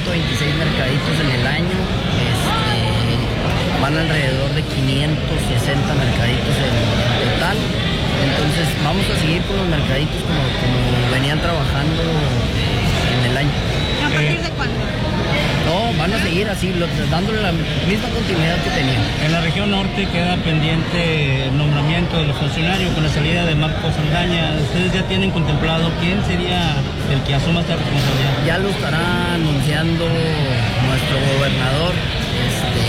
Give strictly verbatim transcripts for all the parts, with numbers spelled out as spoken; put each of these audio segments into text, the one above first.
ciento veintiséis mercaditos en el año, este, van alrededor de quinientos sesenta mercaditos en, en total. Entonces vamos a seguir con los mercaditos como, como venían trabajando en el año. ¿A partir de cuándo? No, van a seguir así, lo, dándole la misma continuidad que tenían. En la región norte queda pendiente el nombramiento de los funcionarios con la salida de Marco Saldaña. ¿Ustedes ya tienen contemplado quién sería el que asuma esta responsabilidad? Ya lo estará anunciando nuestro gobernador. Este,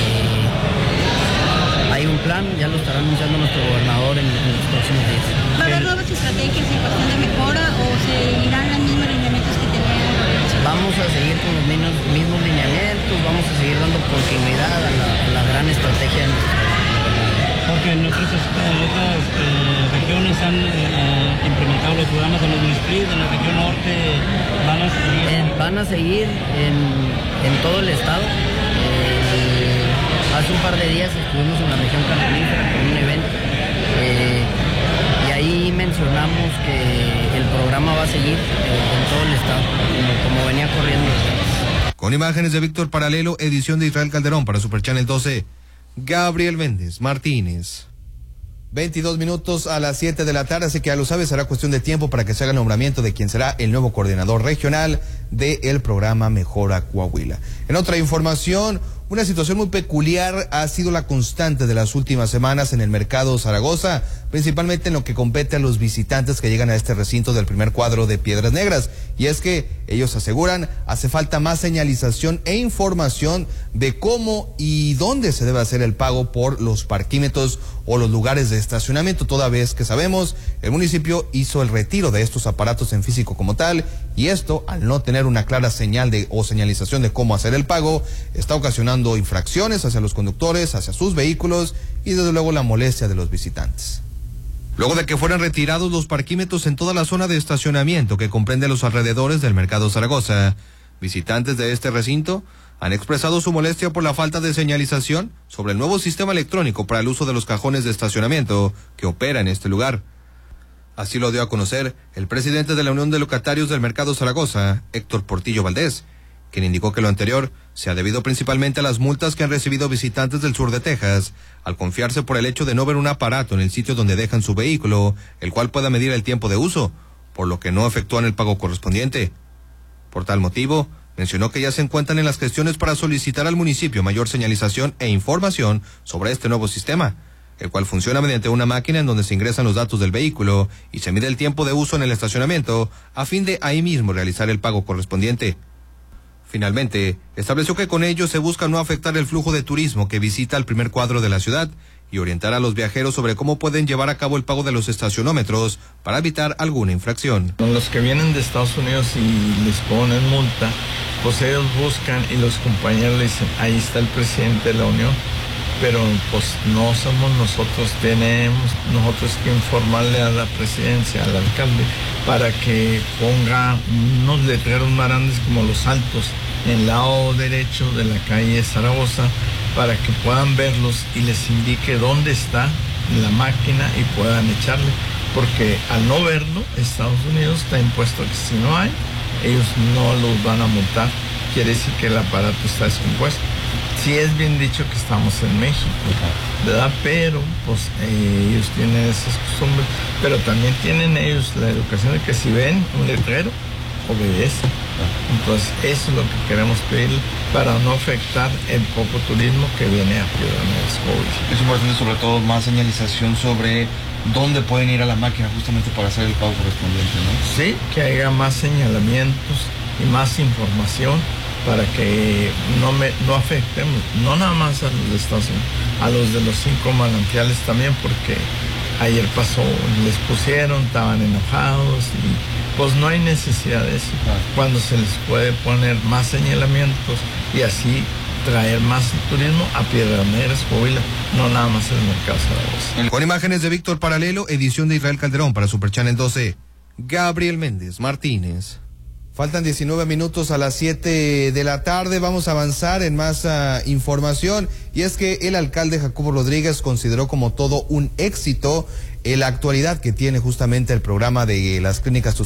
hay un plan, ya lo estará anunciando nuestro gobernador en, en los próximos días. ¿Va a haber nuevas estrategias en cuestión de mejora o seguirán los mismos lineamientos que tenían? Vamos a seguir con los mismos, mismos lineamientos, vamos a seguir dando continuidad a la, a la gran estrategia de nuestro gobernador. Porque en otras, en otras eh, regiones han eh, implementado los programas de los municipios, en la región norte van a seguir. Eh, van a seguir en, en todo el estado. Eh, hace un par de días estuvimos en la región carbonífera con un evento eh, y ahí mencionamos que el programa va a seguir eh, en todo el estado, como, como venía corriendo. Con imágenes de Víctor Paralelo, edición de Israel Calderón para Super Channel doce. Gabriel Méndez Martínez. veintidós minutos a las siete de la tarde, así que ya lo sabes, será cuestión de tiempo para que se haga el nombramiento de quien será el nuevo coordinador regional del programa Mejora Coahuila. En otra información, una situación muy peculiar ha sido la constante de las últimas semanas en el mercado Zaragoza, principalmente en lo que compete a los visitantes que llegan a este recinto del primer cuadro de Piedras Negras. Y es que ellos aseguran, hace falta más señalización e información de cómo y dónde se debe hacer el pago por los parquímetros o los lugares de estacionamiento, toda vez que sabemos el municipio hizo el retiro de estos aparatos en físico como tal, y esto, al no tener una clara señal de o señalización de cómo hacer el pago, está ocasionando infracciones hacia los conductores, hacia sus vehículos y desde luego la molestia de los visitantes. Luego de que fueran retirados los parquímetros en toda la zona de estacionamiento que comprende los alrededores del mercado Zaragoza, visitantes de este recinto han expresado su molestia por la falta de señalización sobre el nuevo sistema electrónico para el uso de los cajones de estacionamiento que opera en este lugar. Así lo dio a conocer el presidente de la Unión de Locatarios del Mercado Zaragoza, Héctor Portillo Valdés, quien indicó que lo anterior se ha debido principalmente a las multas que han recibido visitantes del sur de Texas, al confiarse por el hecho de no ver un aparato en el sitio donde dejan su vehículo, el cual pueda medir el tiempo de uso, por lo que no efectúan el pago correspondiente. Por tal motivo, mencionó que ya se encuentran en las gestiones para solicitar al municipio mayor señalización e información sobre este nuevo sistema, el cual funciona mediante una máquina en donde se ingresan los datos del vehículo y se mide el tiempo de uso en el estacionamiento, a fin de ahí mismo realizar el pago correspondiente. Finalmente, estableció que con ello se busca no afectar el flujo de turismo que visita el primer cuadro de la ciudad y orientar a los viajeros sobre cómo pueden llevar a cabo el pago de los estacionómetros para evitar alguna infracción. Los que vienen de Estados Unidos y les ponen multa, pues ellos buscan y los compañeros le dicen, ahí está el presidente de la Unión, pero pues no somos nosotros, tenemos nosotros que informarle a la presidencia, al alcalde, para que ponga unos letreros más grandes como los altos en el lado derecho de la calle Zaragoza, para que puedan verlos y les indique dónde está la máquina y puedan echarle, porque al no verlo, Estados Unidos está impuesto que si no hay, ellos no los van a multar, quiere decir que el aparato está descompuesto. Sí es bien dicho que estamos en México, ¿verdad? Pero pues eh, ellos tienen esas costumbres, pero también tienen ellos la educación de que si ven un letrero, obedecen. Entonces eso es lo que queremos pedir para no afectar el poco turismo que viene a Piedras Negras. Es importante sobre todo más señalización sobre dónde pueden ir a la máquina justamente para hacer el pago correspondiente, ¿no? Sí, que haya más señalamientos y más información para que no, me, no afectemos, no nada más a los de Estados Unidos, a los de los cinco manantiales también, porque ayer pasó, les pusieron, estaban enojados y pues no hay necesidad de eso, cuando se les puede poner más señalamientos y así traer más turismo a Piedras Negras, Coahuila, no nada más el mercado Zaragoza. Con imágenes de Víctor Paralelo, edición de Israel Calderón para Super Channel doce. Gabriel Méndez Martínez. Faltan diecinueve minutos a las siete de la tarde, vamos a avanzar en más uh, información, y es que el alcalde Jacobo Rodríguez consideró como todo un éxito en la actualidad que tiene justamente el programa de las clínicas